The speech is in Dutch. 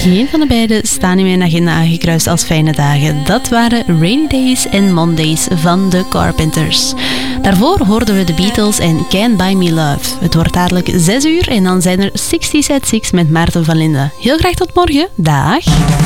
Geen van de beide staan in mijn agenda aangekruist als fijne dagen. Dat waren Rainy Days en Mondays van The Carpenters. Daarvoor hoorden we de Beatles en Can't Buy Me Love. Het wordt dadelijk 6 uur en dan zijn er 60's at 6 met Maarten van Linden. Heel graag tot morgen. Dag.